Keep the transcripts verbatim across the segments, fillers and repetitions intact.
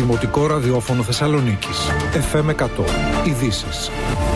Δημοτικό Ραδιόφωνο Θεσσαλονίκης. εφ εμ εκατό. Ειδήσεις.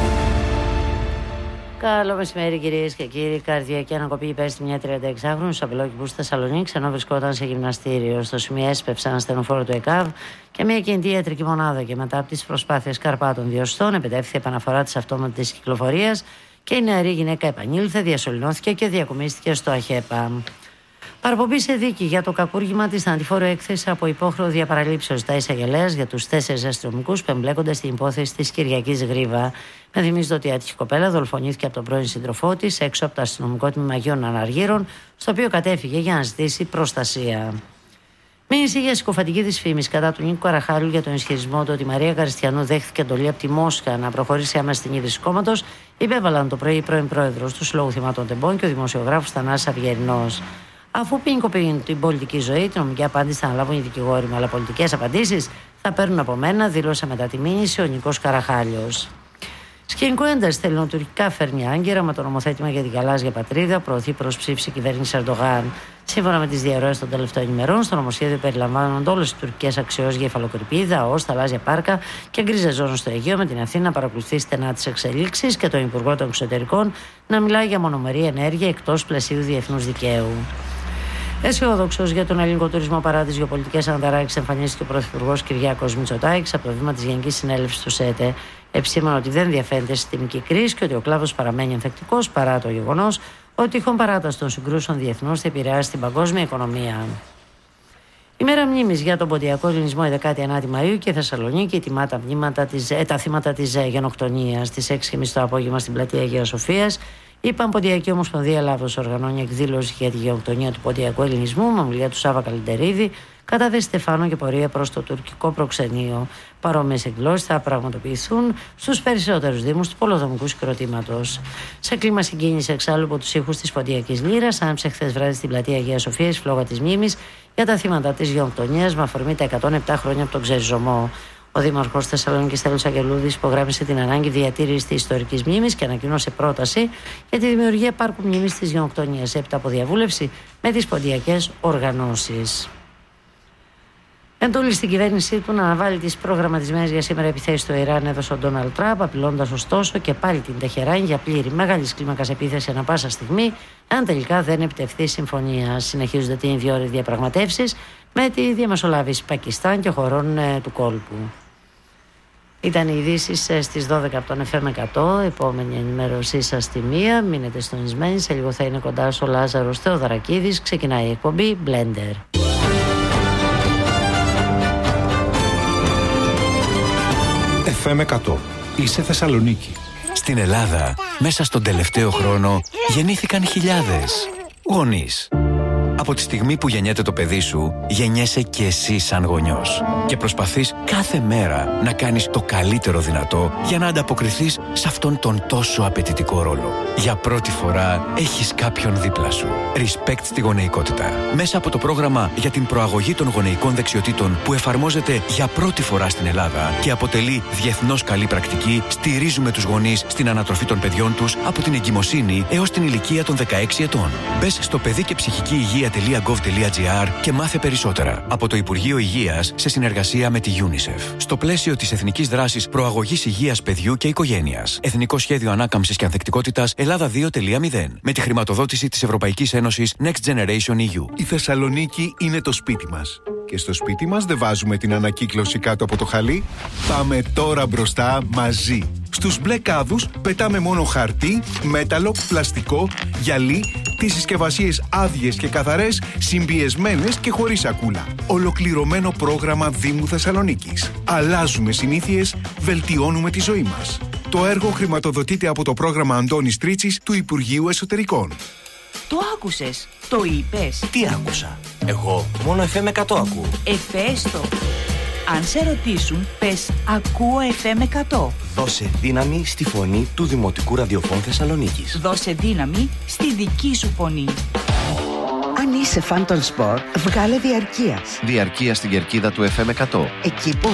Καλό μεσημέρι, κυρίες και κύριοι. Καρδιακή ανακοπή υπέστη μια τριανταεξάχρονη στο Αμπελόκηπου στη Θεσσαλονίκη, ενώ βρισκόταν σε γυμναστήριο. Στο σημείο έσπευσε ένα στενοφόρο του ΕΚΑΒ και μια κινητή ιατρική μονάδα. Και μετά από τις προσπάθειες Καρπάτων διορθών, επετέφθη επαναφορά της αυτόματης κυκλοφορίας και η νεαρή γυναίκα επανήλθε, διασωληνώθηκε και διακομίστηκε στο ΑΧΕΠΑ. Παραπομπή σε δίκη για το κακούργημα της θανατηφόρου έκθεση από υπόχρεο διαπαραλήψεως τα εισαγγελέας για τους τέσσερις αστυνομικούς που εμπλέκονται στην υπόθεση της Κυριακής Γρίβα. Με θυμίζεται ότι η άτυχη κοπέλα δολοφονήθηκε από τον πρώην σύντροφό της έξω από το αστυνομικό τμήμα Αγίων Αναργύρων, στο οποίο κατέφυγε για να ζητήσει προστασία. Μήνυση για συκοφαντική της φήμης κατά του Νίκου Καραχάλου για τον ισχυρισμό του ότι η Μαρία Καριστιανού δέχθηκε εντολή από τη Μόσχα να προχωρήσει άμεσα στην ίδρυση κόμματος, υπέβαλαν το πρωί η πρώην πρόεδρος του Συλλόγου Θυμάτων Τεμπών και ο δημοσιογράφος Θανάσης Αυγερινός. Αφού ποινικοποιούν την πολιτική ζωή, την νομική απάντηση θα αναλάβουν οι δικηγόροι μου, αλλά πολιτικές απαντήσεις θα παίρνουν από μένα, δήλωσε μετά τη μήνυση ο Νίκος Καραχάλιος. Σκηνικό ένταση ελληνοτουρκικά φέρνει άγκυρα με το νομοθέτημα για την γαλάζια πατρίδα, προωθεί προς ψήφιση κυβέρνηση Ερντογάν. Σύμφωνα με τις διαρροές των τελευταίων ημερών, στο νομοσχέδιο περιλαμβάνονται όλες τις τουρκικές αξιώσεις για υφαλοκρηπίδα, ΟΣ, θαλάσσια πάρκα και γκρίζες ζώνες στο Αιγαίο, με την Αθήνα να παρακολουθεί στενά τις εξελίξεις και τον Υπουργό των Εξωτερικών να μιλάει για μονομερή ενέργεια εκτός πλαισίου διεθνούς δικαίου. Αισιόδοξος για τον ελληνικό τουρισμό παρά τις γεωπολιτικές αναταράξεις, εμφανίστηκε ο Πρωθυπουργός Κυριάκος Μητσοτάκης από το βήμα της Γενικής Συνέλευσης του ΣΕΤΕ. Επισήμανε ότι δεν διαφαίνεται συστημική κρίση και ότι ο κλάδος παραμένει ανθεκτικός παρά το γεγονός ότι τυχόν παράταση των συγκρούσεων διεθνώς θα επηρεάσει την παγκόσμια οικονομία. Η μέρα μνήμης για τον ποντιακό ελληνισμό η δεκάτη ενάτη Μαΐου και η Θεσσαλονίκη τιμά τα, της, ε, τα θύματα της ε, γενοκτονίας. Στις έξι και μισή το απόγευμα στην πλατεία Αγίας Σοφίας, η Πανποντιακή Ομοσπονδία Ελλάδος οργανώνει εκδήλωση για τη γενοκτονία του ποντιακού ελληνισμού με ομιλία του Σάβα Καλεντερίδη, κατάδεση Στεφάνου και πορεία προς το τουρκικό προξενείο. Παρόμοιες εκδηλώσεις θα πραγματοποιηθούν στους περισσότερους δήμους του πολεοδομικού συγκροτήματος. Σε κλίμα συγκίνηση εξάλλου από τους ήχους της ποντιακής λύρας, άναψε χθες βράδυ στην πλατεία Αγίας Σοφίας η φλόγα της μνήμης για τα θύματα της γενοκτονίας με αφορμή τα εκατόν επτά χρόνια από τον ξεριζωμό. Ο Δήμαρχος Θεσσαλονίκης Στέλιος Αγγελούδης υπογράμμισε την ανάγκη διατήρησης της ιστορικής μνήμης και ανακοίνωσε πρόταση για τη δημιουργία πάρκου μνήμης της γενοκτονίας, έπειτα από διαβούλευση με τις ποντιακές οργανώσεις. Εντολή στην κυβέρνησή του να αναβάλει τις προγραμματισμένες για σήμερα επιθέσεις στο Ιράν έδωσε ο Ντόναλντ Τραμπ, απειλώντας ωστόσο και πάλι την Τεχεράνη για πλήρη μεγάλης κλίμακας επίθεση ανά πάσα στιγμή, αν τελικά δεν επιτευχθεί συμφωνία. Συνεχίζονται την ίδια ώρα οι διαπραγματεύσεις με τη διαμεσολάβηση Πακιστάν και χωρών ε, του κόλπου. Ήταν οι ειδήσεις ε, στις δώδεκα από τον εφ εμ εκατό. Επόμενη ενημέρωσή σας στη μία. Μείνετε συντονισμένοι. Σε λίγο θα είναι κοντά στο Λάζαρος Θεοδωρακίδης. Ξεκινάει η εκπομπή Blender. εφ εμ εκατό. Είσαι Θεσσαλονίκη. Στην Ελλάδα, μέσα στον τελευταίο χρόνο, γεννήθηκαν χιλιάδες γονείς. Από τη στιγμή που γεννιέται το παιδί σου, γεννιέσαι και εσύ σαν γονιός. Και προσπαθείς κάθε μέρα να κάνεις το καλύτερο δυνατό για να ανταποκριθείς σε αυτόν τον τόσο απαιτητικό ρόλο. Για πρώτη φορά έχεις κάποιον δίπλα σου. Respect στη γονεϊκότητα. Μέσα από το πρόγραμμα για την προαγωγή των γονεϊκών δεξιοτήτων που εφαρμόζεται για πρώτη φορά στην Ελλάδα και αποτελεί διεθνώς καλή πρακτική, στηρίζουμε τους γονείς στην ανατροφή των παιδιών τους από την εγκυμοσύνη έως την ηλικία των δεκαέξι ετών. Μπες στο παιδί και ψυχική υγεία τελεία γκοβ τελεία τζι άρ και μάθε περισσότερα από το Υπουργείο Υγείας σε συνεργασία με τη UNICEF. Στο πλαίσιο της Εθνικής Δράσης Προαγωγής Υγείας Παιδιού και Οικογένειας. Εθνικό Σχέδιο Ανάκαμψης και Ανθεκτικότητας Ελλάδα δύο τελεία μηδέν. Με τη χρηματοδότηση της Ευρωπαϊκής Ένωσης Next Generation ι γιου. Η Θεσσαλονίκη είναι το σπίτι μας. Και στο σπίτι μας δεν βάζουμε την ανακύκλωση κάτω από το χαλί. Πάμε τώρα μπροστά μαζί. Στους μπλε κάδους πετάμε μόνο χαρτί, μέταλλο, πλαστικό, γυαλί, τις συσκευασίες άδειες και καθαρές, συμπιεσμένες και χωρίς σακούλα. Ολοκληρωμένο πρόγραμμα Δήμου Θεσσαλονίκης. Αλλάζουμε συνήθειες, βελτιώνουμε τη ζωή μας. Το έργο χρηματοδοτείται από το πρόγραμμα Αντώνης Τρίτσης του Υπουργείου Εσωτερικών. Το άκουσες, το είπες. Τι άκουσα? Εγώ μόνο εφ εμ εκατό ακούω. Εφέστο. Αν σε ρωτήσουν, πες ακούω εφ εμ εκατό. Δώσε δύναμη στη φωνή του Δημοτικού Ραδιοφώνου Θεσσαλονίκης. Δώσε δύναμη στη δική σου φωνή. Αν είσαι φαν των σπορ, βγάλε διαρκείας. Διαρκεία στην κερκίδα του εφ εμ εκατό. Εκεί που